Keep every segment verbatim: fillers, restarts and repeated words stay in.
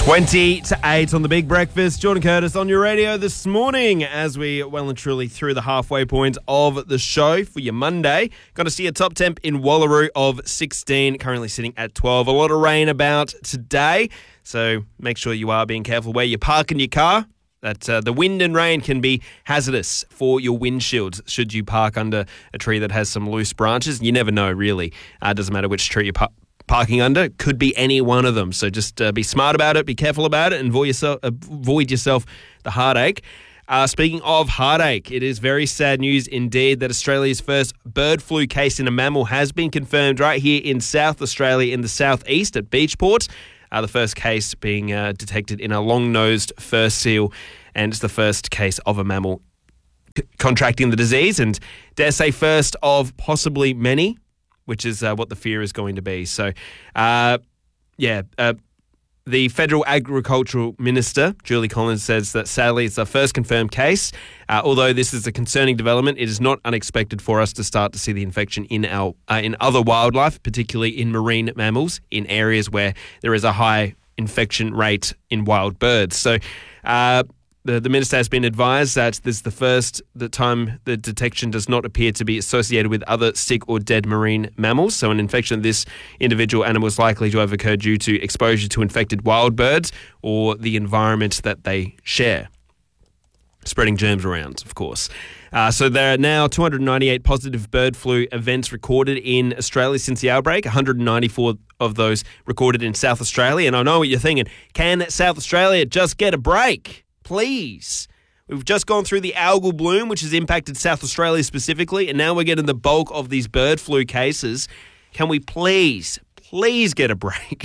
twenty to eight on the Big Breakfast. Jordan Curtis on your radio this morning as we well and truly through the halfway point of the show for your Monday. Got to see a top temp in Wallaroo of sixteen, currently sitting at twelve. A lot of rain about today, so make sure you are being careful where you park in your car. That uh, the wind and rain can be hazardous for your windshields should you park under a tree that has some loose branches. You never know, really. Uh, doesn't matter which tree you park. Parking under could be any one of them. So just uh, be smart about it, be careful about it, and avoid yourself, avoid yourself the heartache. Uh, speaking of heartache, it is very sad news indeed that Australia's first bird flu case in a mammal has been confirmed right here in South Australia in the southeast at Beachport. Uh, the first case being uh, detected in a long-nosed fur seal, and it's the first case of a mammal c- contracting the disease, and dare say first of possibly many, which is uh, what the fear is going to be. So, uh, yeah, uh, the Federal Agricultural Minister, Julie Collins, says that sadly it's the first confirmed case. Uh, although this is a concerning development, it is not unexpected for us to start to see the infection in our uh, in other wildlife, particularly in marine mammals, in areas where there is a high infection rate in wild birds. So, uh, The, the minister has been advised that this is the first the time the detection does not appear to be associated with other sick or dead marine mammals. So an infection of this individual animal is likely to have occurred due to exposure to infected wild birds or the environment that they share. Spreading germs around, of course. Uh, so there are now two hundred ninety-eight positive bird flu events recorded in Australia since the outbreak, one hundred ninety-four of those recorded in South Australia. And I know what you're thinking, can South Australia just get a break? Please. We've just gone through the algal bloom, which has impacted South Australia specifically, and now we're getting the bulk of these bird flu cases. Can we please, please get a break?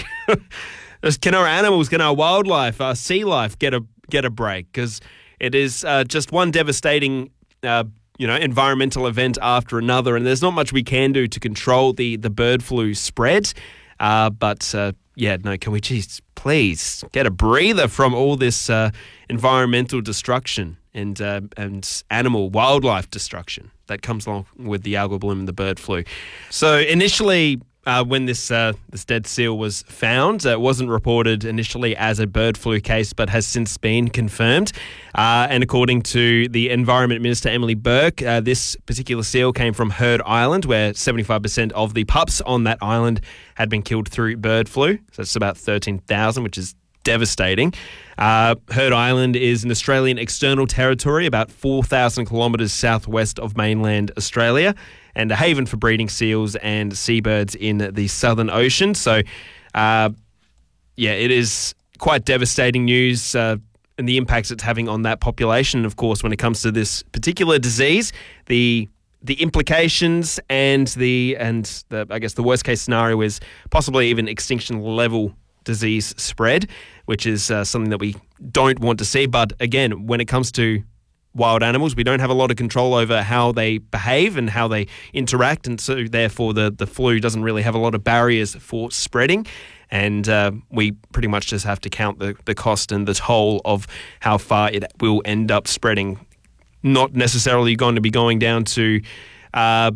Can our animals, can our wildlife, our sea life get a get a break? Because it is uh, just one devastating, uh, you know, environmental event after another, and there's not much we can do to control the the bird flu spread. Uh, but uh, yeah, no, can we just please get a breather from all this uh, environmental destruction and uh, and animal wildlife destruction that comes along with the algal bloom and the bird flu? So initially, uh, when this uh, this dead seal was found, uh, it wasn't reported initially as a bird flu case, but has since been confirmed. Uh, and according to the Environment Minister, Emily Burke, uh, this particular seal came from Heard Island, where seventy-five percent of the pups on that island had been killed through bird flu. So it's about thirteen thousand, which is devastating. Uh, Heard Island is an Australian external territory about four thousand kilometres southwest of mainland Australia, and a haven for breeding seals and seabirds in the Southern Ocean. So, uh, yeah, it is quite devastating news uh, and the impacts it's having on that population. Of course, when it comes to this particular disease, the the implications and the and the I guess the worst case scenario is possibly even extinction level disease spread, which is uh, something that we don't want to see. But again, when it comes to wild animals, we don't have a lot of control over how they behave and how they interact, and so therefore the, the flu doesn't really have a lot of barriers for spreading, and uh, we pretty much just have to count the, the cost and the toll of how far it will end up spreading. Not necessarily going to be going down to uh,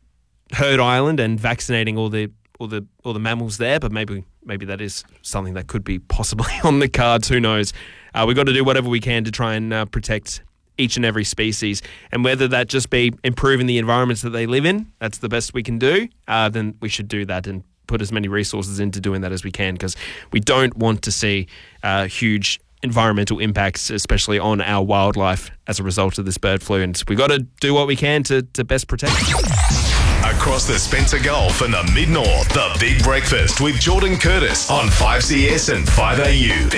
Heard Island and vaccinating all the all the all the mammals there, but maybe maybe that is something that could be possibly on the cards. Who knows? Uh, we've got to do whatever we can to try and uh, protect each and every species, and whether that just be improving the environments that they live in, that's the best we can do, uh, then we should do that and put as many resources into doing that as we can, because we don't want to see uh, huge environmental impacts, especially on our wildlife as a result of this bird flu, and we've got to do what we can to, to best protect it. Across the Spencer Gulf and the Mid-North, the Big Breakfast with Jordan Curtis on five C S and five A U.